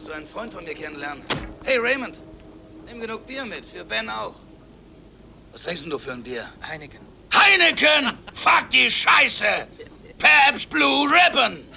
Solltest du einen Freund von mir kennenlernen. Hey, Raymond, nimm genug Bier mit, für Ben auch. Was trinkst denn du für ein Bier? Heineken. Heineken! Fuck die Scheiße! Pabst Blue Ribbon!